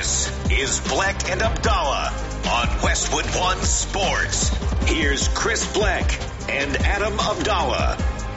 This is Bleck and Abdallah on Westwood One Sports. Here's Chris Bleck and Adam Abdallah.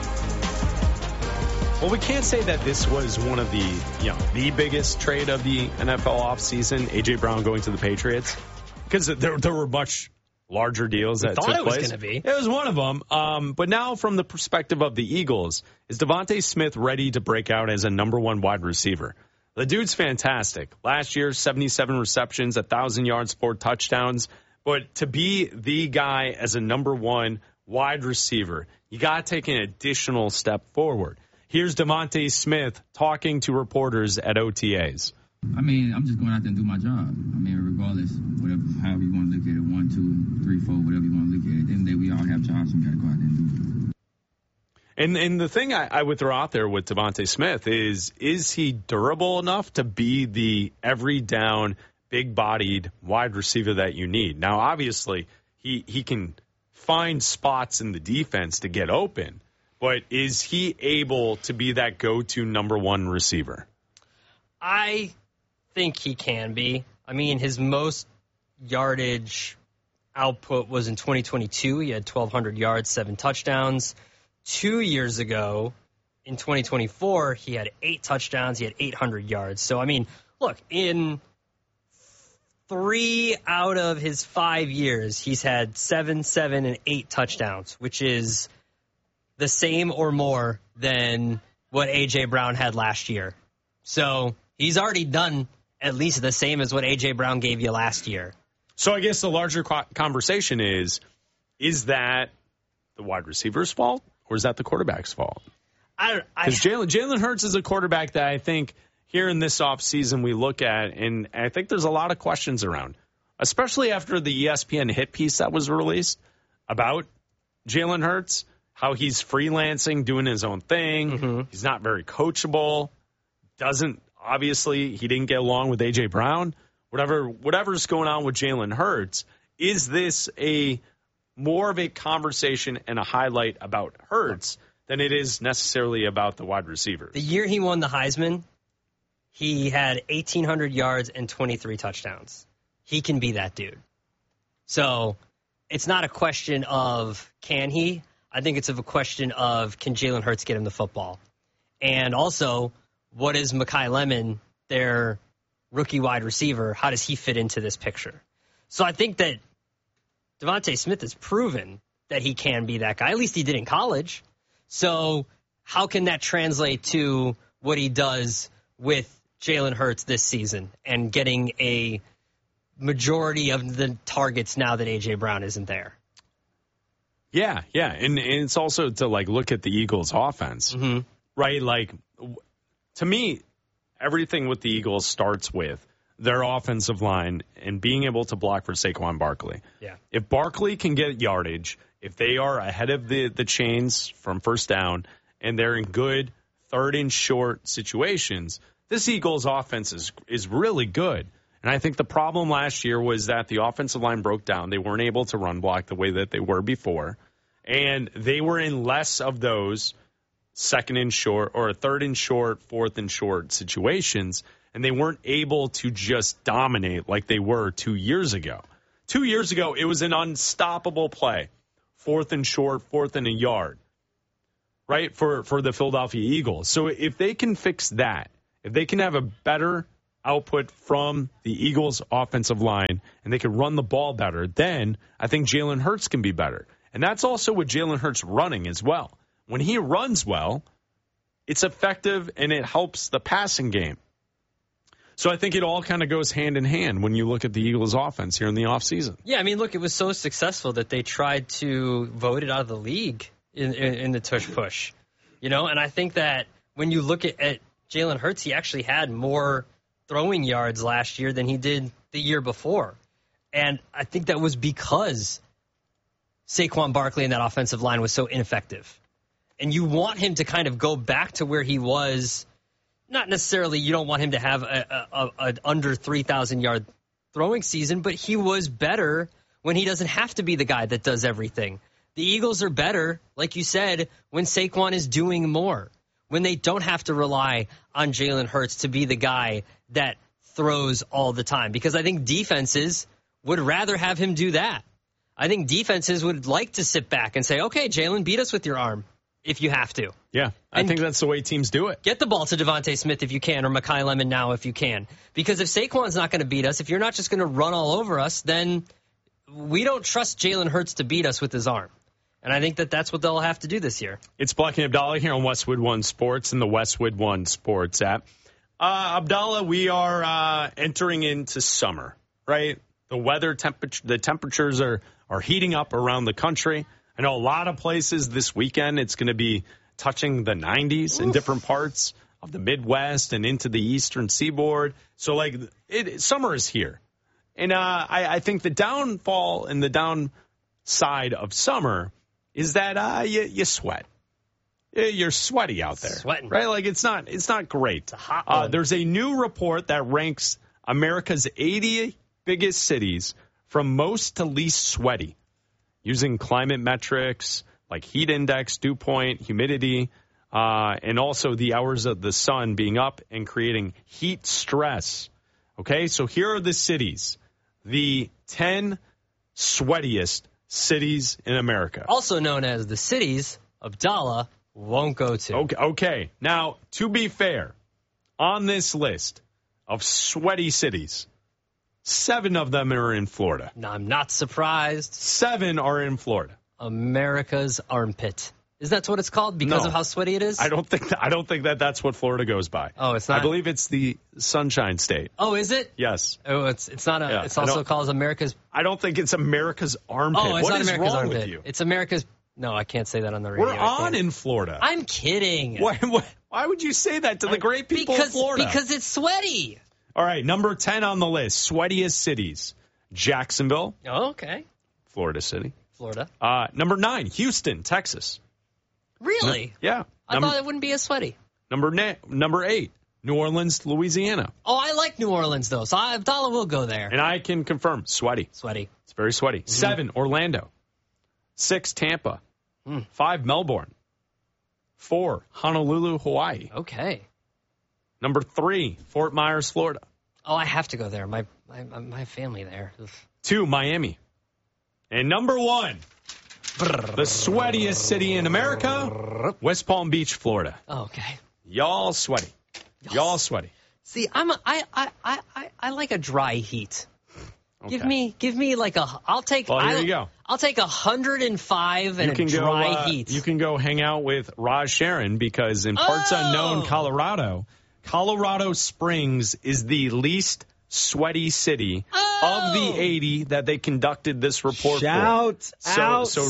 Well, we can't say that this was one of the biggest trade of the NFL offseason, A.J. Brown going to the Patriots, because there were much larger deals that took place. It was going to be. It was one of them. But now from the perspective of the Eagles, is Devontae Smith ready to break out as a number one wide receiver? The dude's fantastic. Last year, 77 receptions, 1,000 yards, 4 touchdowns. But to be the guy as a number one wide receiver, you got to take an additional step forward. Here's Devontae Smith talking to reporters at OTAs. I mean, I'm just going out there and do my job. I mean, regardless, however you want to look at it, 1, 2, 3, 4, whatever you want to look at it. At the end of the day, we all have jobs and we got to go out there and do it. And the thing I would throw out there with Devontae Smith is he durable enough to be the every down, big-bodied wide receiver that you need? Now, obviously, he can find spots in the defense to get open, but is he able to be that go-to number one receiver? I think he can be. I mean, his most yardage output was in 2022. He had 1,200 yards, 7 touchdowns. 2 years ago, in 2024, he had 8 touchdowns. He had 800 yards. So, I mean, look, in 3 out of his 5 years, he's had 7, 7, and 8 touchdowns, which is the same or more than what A.J. Brown had last year. So he's already done at least the same as what A.J. Brown gave you last year. So I guess the larger conversation is that the wide receiver's fault? Or is that the quarterback's fault? Because Jalen Hurts is a quarterback that I think here in this offseason we look at, and I think there's a lot of questions around, especially after the ESPN hit piece that was released about Jalen Hurts, how he's freelancing, doing his own thing. Mm-hmm. He's not very coachable. Obviously, he didn't get along with A.J. Brown. Whatever's going on with Jalen Hurts, is this more of a conversation and a highlight about Hurts than it is necessarily about the wide receivers? The year he won the Heisman, he had 1,800 yards and 23 touchdowns. He can be that dude. So it's not a question of can he. I think it's a question of can Jalen Hurts get him the football. And also, what is Mekhi Lemon, their rookie wide receiver? How does he fit into this picture? So I think that Devontae Smith has proven that he can be that guy. At least he did in college. So how can that translate to what he does with Jalen Hurts this season and getting a majority of the targets now that A.J. Brown isn't there? Yeah. And it's also to, look at the Eagles' offense, mm-hmm. right? To me, everything with the Eagles starts with their offensive line and being able to block for Saquon Barkley. Yeah. If Barkley can get yardage, if they are ahead of the chains from first down and they're in good third and short situations, this Eagles offense is really good. And I think the problem last year was that the offensive line broke down. They weren't able to run block the way that they were before. And they were in less of those second and short or third and short, fourth and short situations. And they weren't able to just dominate like they were 2 years ago. 2 years ago, it was an unstoppable play. Fourth and short, fourth and a yard, right, for the Philadelphia Eagles. So if they can fix that, if they can have a better output from the Eagles' offensive line and they can run the ball better, then I think Jalen Hurts can be better. And that's also with Jalen Hurts running as well. When he runs well, it's effective and it helps the passing game. So I think it all kind of goes hand in hand when you look at the Eagles' offense here in the offseason. Yeah, I mean, look, it was so successful that they tried to vote it out of the league in the tush push. And I think that when you look at Jalen Hurts, he actually had more throwing yards last year than he did the year before. And I think that was because Saquon Barkley and that offensive line was so ineffective. And you want him to kind of go back to where he was. Not necessarily you don't want him to have a under 3,000-yard throwing season, but he was better when he doesn't have to be the guy that does everything. The Eagles are better, like you said, when Saquon is doing more, when they don't have to rely on Jalen Hurts to be the guy that throws all the time because I think defenses would rather have him do that. I think defenses would like to sit back and say, okay, Jalen, beat us with your arm if you have to. Yeah, I think that's the way teams do it. Get the ball to Devontae Smith if you can, or Mekhi Lemon now if you can. Because if Saquon's not going to beat us, if you're not just going to run all over us, then we don't trust Jalen Hurts to beat us with his arm. And I think that's what they'll have to do this year. It's Black and Abdallah here on Westwood One Sports and the Westwood One Sports app. Abdallah, we are entering into summer, right? The weather, the temperatures are heating up around the country. I know a lot of places this weekend it's going to be touching the 90s in different parts of the Midwest and into the eastern seaboard. So, summer is here. And I think the downfall and the downside of summer is that you sweat. You're sweaty out there. Sweating. Right? It's not great. It's a hot one. There's a new report that ranks America's 80 biggest cities from most to least sweaty using climate metrics like heat index, dew point, humidity, and also the hours of the sun being up and creating heat stress. Okay, so here are the cities, the 10 sweatiest cities in America. Also known as the cities Abdallah won't go to. Okay. Now, to be fair, on this list of sweaty cities, 7 of them are in Florida. Now, I'm not surprised. 7 are in Florida. America's armpit. Is that what it's called because of how sweaty it is? I don't think that's what Florida goes by. Oh, it's not? I believe it's the Sunshine State. Oh, is it? Yes. Oh, it's not Yeah, it's also called America's. I don't think it's America's armpit. Oh, it's what not is America's wrong armpit. with you? It's America's. No, I can't say that on the radio. We're on in Florida. I'm kidding. Why would you say that to the great people of Florida? Because it's sweaty. All right, number 10 on the list, sweatiest cities. Jacksonville, Oh, okay. Florida City. Florida. Number 9, Houston, Texas. Really? Yeah. I thought it wouldn't be as sweaty. Number 8, New Orleans, Louisiana. Oh, I like New Orleans, though, so Abdallah will go there. And I can confirm, sweaty. Sweaty. It's very sweaty. 7, Orlando. 6, Tampa. 5, Melbourne. 4, Honolulu, Hawaii. Okay. Number 3, Fort Myers, Florida. Oh, I have to go there. My family there. 2, Miami. And number 1, the sweatiest city in America, West Palm Beach, Florida. Oh, okay. Y'all sweaty. Y'all sweaty. See, I like a dry heat. Okay. Give me like a. I'll take. Well, here you go. I'll take 105 and a dry heat. You can go hang out with Raj Sharon because in parts unknown Colorado Springs is the least sweaty city of the 80 that they conducted this report Shout for. out so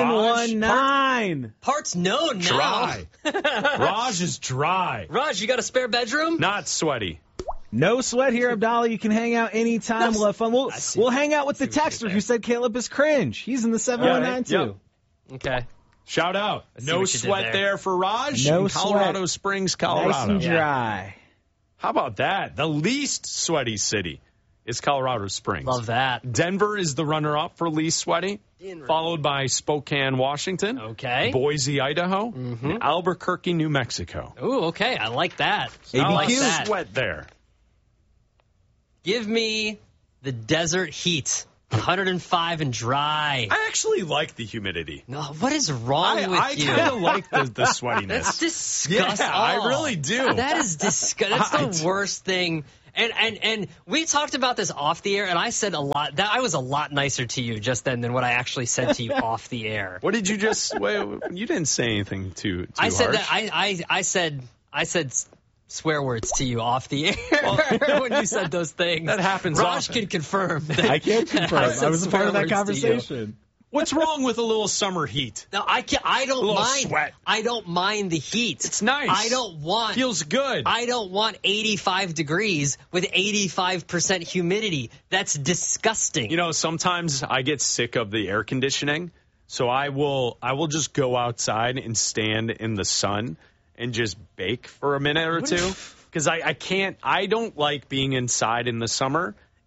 719. Parts known now. Dry. Raj is dry. Raj, you got a spare bedroom? Not sweaty. No sweat here, Abdallah. You can hang out anytime. We'll have fun. We'll hang out with the texter who said Caleb is cringe. He's in the 719 too. Okay. Shout out. No sweat there for Raj No in Colorado sweat. Springs, Colorado. Nice and dry. How about that? The least sweaty city is Colorado Springs. Love that. Denver is the runner-up for least sweaty, followed by Spokane, Washington, Okay. Boise, Idaho, and Albuquerque, New Mexico. Ooh, okay. I like that. Not I like much that. sweat there. Give me the desert heat. 105 and dry. I actually like the humidity. No, what is wrong with I you? kind of like the sweatiness. That's disgusting. Yeah, I really do. That is disgusting. That's the worst thing. And we talked about this off the air, and I said a lot. That I was a lot nicer to you just then than what I actually said to you off the air. What did you just? You didn't say anything too I said harsh. that I said swear words to you off the air when you said those things. That happens Raj often. can confirm. I can't confirm. I was a part of that conversation. What's wrong with a little summer heat? No, I can't. I don't little mind. sweat. I don't mind the heat. It's nice. I don't want. Feels good. I don't want 85 degrees with 85% humidity. That's disgusting. You know, sometimes I get sick of the air conditioning, so I will just go outside and stand in the sun and just bake for a minute or two because I don't like being inside in the summer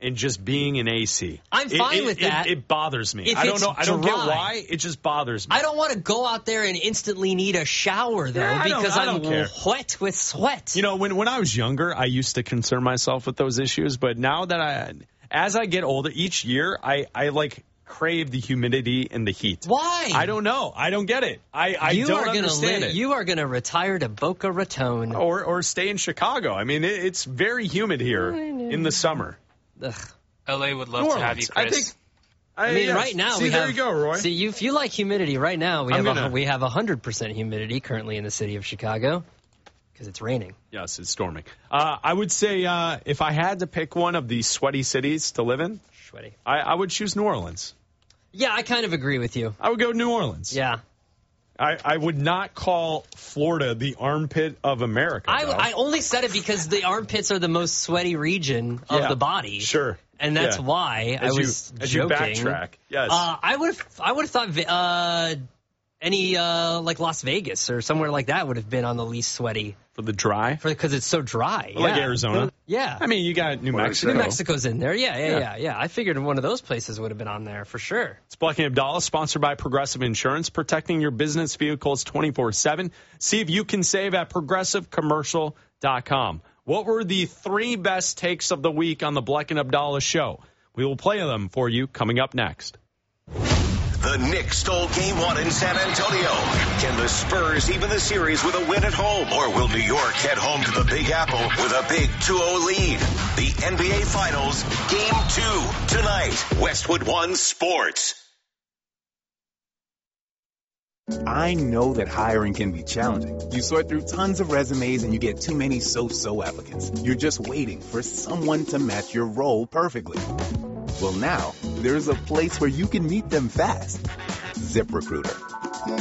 and just being in AC. I'm fine with that. It bothers me. If I don't it's know. I don't get dry. why. It just bothers me. I don't want to go out there and instantly need a shower, though, Yeah, because I don't care. wet with sweat. You know, when I was younger, I used to concern myself with those issues. But now that as I get older, each year, I like crave the humidity and the heat. Why? I don't know. I don't get it. I don't understand it. You are going to retire to Boca Raton. Or stay in Chicago. I mean, it's very humid here in the summer. Ugh. LA would love to have you, Chris. I mean, right now see, we there have. you go, Roy. See, if you like humidity, right now we have 100% humidity currently in the city of Chicago because it's raining. Yes, it's storming. I would say if I had to pick one of these sweaty cities to live in, Sweaty. I would choose New Orleans. Yeah, I kind of agree with you. I would go New Orleans. Yeah. I would not call Florida the armpit of America. I only said it because the armpits are the most sweaty region of the body. Sure. And that's why I was as joking. you backtrack. Yes. I would have thought any like Las Vegas or somewhere like that would have been on the least sweaty For the dry? because it's so dry. Like Arizona? Yeah. I mean, you got New Mexico. New Mexico's in there. Yeah. I figured one of those places would have been on there for sure. It's Black and Abdallah, sponsored by Progressive Insurance, protecting your business vehicles 24/7. See if you can save at progressivecommercial.com. What were the 3 best takes of the week on the Black and Abdallah show? We will play them for you coming up next. The Knicks stole Game 1 in San Antonio. Can the Spurs even the series with a win at home? Or will New York head home to the Big Apple with a big 2-0 lead? The NBA Finals, Game 2, tonight. Westwood One Sports. I know that hiring can be challenging. You sort through tons of resumes and you get too many so-so applicants. You're just waiting for someone to match your role perfectly. Well, now, there's a place where you can meet them fast. ZipRecruiter.